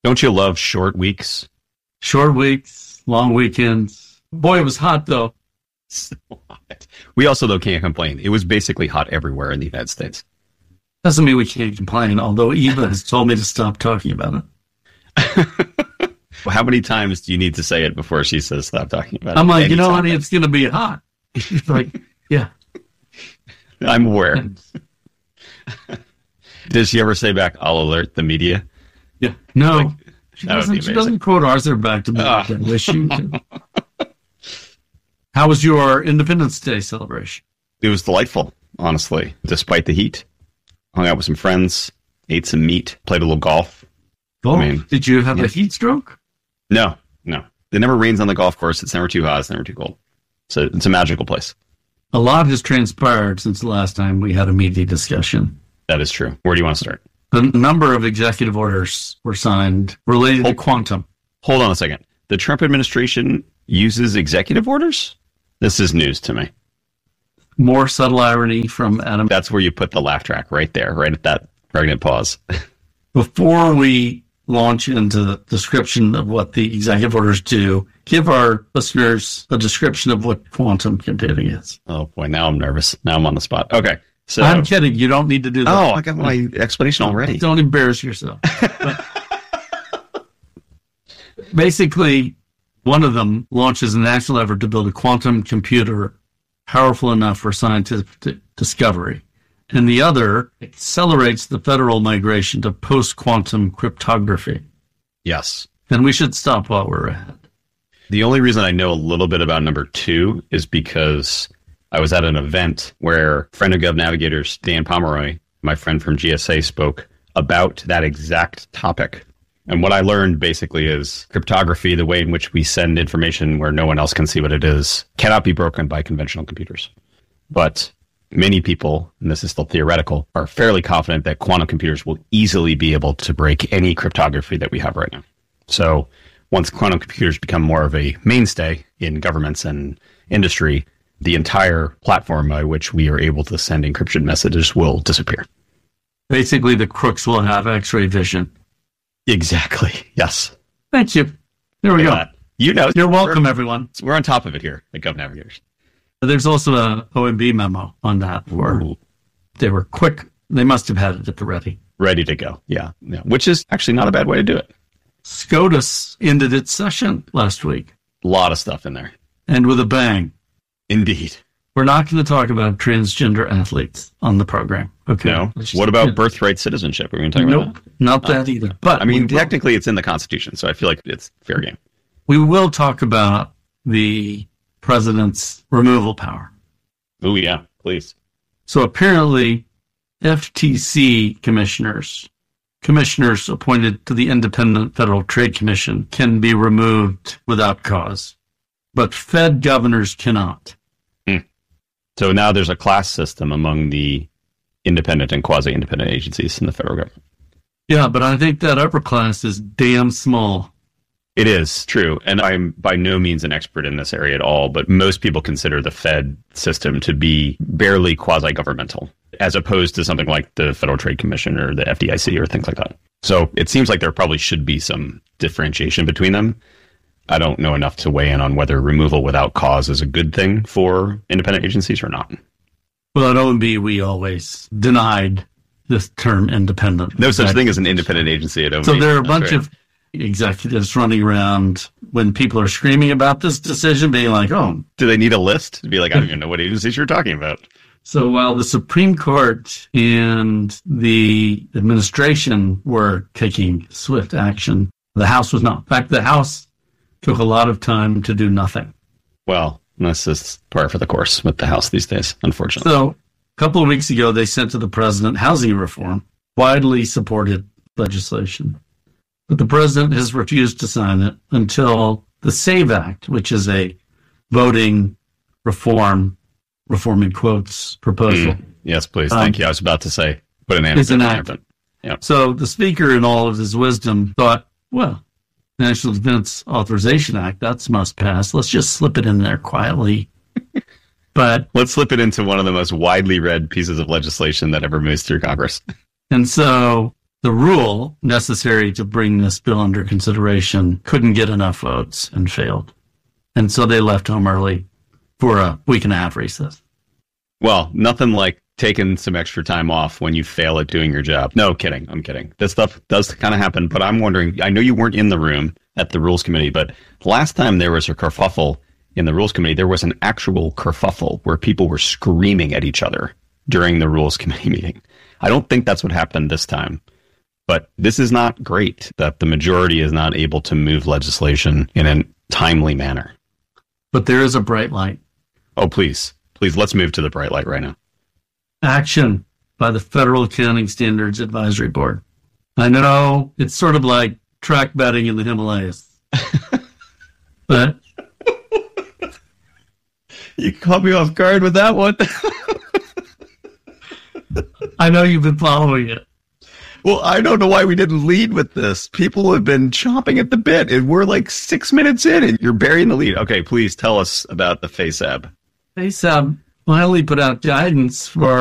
Don't you love short weeks? Short weeks, long weekends. Boy, it was hot, though. So hot. We also, though, can't complain. It was basically hot everywhere in the United States. Doesn't mean we can't complain, although Eva has told me to stop talking about it. How many times do you need to say it before she says stop talking about it? I'm like, honey, it's going to be hot. She's like, yeah. I'm aware. Does she ever say back, I'll alert the media? Yeah. No. Like, she doesn't quote Arthur back to me. Like I wish she did. How was your Independence Day celebration? It was delightful, honestly, despite the heat. Hung out with some friends, ate some meat, played a little golf. Golf? Did you have a heat stroke? No. It never rains on the golf course. It's never too hot. It's never too cold. So it's a magical place. A lot has transpired since the last time we had a media discussion. That is true. Where do you want to start? A number of executive orders were signed related to quantum. Hold on a second. The Trump administration uses executive orders? This is news to me. More subtle irony from Adam. That's where you put the laugh track, right there, right at that pregnant pause. Before we launch into the description of what the executive orders do, give our listeners a description of what quantum computing is. Oh, boy, now I'm nervous. Now I'm on the spot. Okay. So, I'm kidding. You don't need to do that. Oh, I got my explanation already. Don't embarrass yourself. Basically, one of them launches a national effort to build a quantum computer powerful enough for scientific discovery. And the other accelerates the federal migration to post-quantum cryptography. Yes. And we should stop while we're ahead. The only reason I know a little bit about number 2 is because I was at an event where friend of Gov Navigators, Dan Pomeroy, my friend from GSA, spoke about that exact topic. And what I learned basically is cryptography, the way in which we send information where no one else can see what it is, cannot be broken by conventional computers. But many people, and this is still theoretical, are fairly confident that quantum computers will easily be able to break any cryptography that we have right now. So once quantum computers become more of a mainstay in governments and industry, the entire platform by which we are able to send encryption messages will disappear. Basically, the crooks will have X-ray vision. Exactly. Yes. Thank you. There we go. You know, you're welcome, everyone. We're on top of it here at Gov Navigators. There's also a OMB memo on that where they were quick. They must have had it at the ready. Ready to go. Yeah. Which is actually not a bad way to do it. SCOTUS ended its session last week. A lot of stuff in there. And with a bang. Indeed. We're not going to talk about transgender athletes on the program. Okay. No. What about birthright citizenship? Are we going to talk about that? Not that either. But I mean, technically it's in the Constitution, so I feel like it's fair game. We will talk about the president's removal power. Oh, yeah. Please. So apparently, FTC commissioners appointed to the Independent Federal Trade Commission can be removed without cause, but Fed governors cannot. So now there's a class system among the independent and quasi-independent agencies in the federal government. Yeah, but I think that upper class is damn small. It is true. And I'm by no means an expert in this area at all, but most people consider the Fed system to be barely quasi-governmental, as opposed to something like the Federal Trade Commission or the FDIC or things like that. So it seems like there probably should be some differentiation between them. I don't know enough to weigh in on whether removal without cause is a good thing for independent agencies or not. Well, at OMB, we always denied this term independent. No such thing as an independent agency at OMB. So there are a bunch of executives running around when people are screaming about this decision, being like, oh. Do they need a list to be like, I don't even know what agencies you're talking about? So while the Supreme Court and the administration were taking swift action, the House was not. In fact, the House took a lot of time to do nothing. Well, this is par for the course with the House these days, unfortunately. So a couple of weeks ago, they sent to the president housing reform, widely supported legislation. But the president has refused to sign it until the SAVE Act, which is a voting reform in quotes, proposal. Yes, please. Thank you. I was about to say, put an answer there. But, yeah. So the speaker, in all of his wisdom, thought, well, National Defense Authorization Act, that's must pass. Let's just slip it in there quietly. But let's slip it into one of the most widely read pieces of legislation that ever moves through Congress. And so The rule necessary to bring this bill under consideration couldn't get enough votes and failed. And so they left home early for a week and a half recess. Well, nothing like taking some extra time off when you fail at doing your job. No, kidding. I'm kidding. This stuff does kind of happen, but I'm wondering, I know you weren't in the room at the Rules Committee, but last time there was a kerfuffle in the Rules Committee, there was an actual kerfuffle where people were screaming at each other during the Rules Committee meeting. I don't think that's what happened this time. But this is not great that the majority is not able to move legislation in a timely manner. But there is a bright light. Oh, please. Please, let's move to the bright light right now. Action by the Federal Accounting Standards Advisory Board. I know it's sort of like track betting in the Himalayas. But you caught me off guard with that one. I know you've been following it. Well, I don't know why we didn't lead with this. People have been chomping at the bit, and we're like 6 minutes in, and you're burying the lead. Okay, please tell us about the FASAB. FASAB finally put out guidance for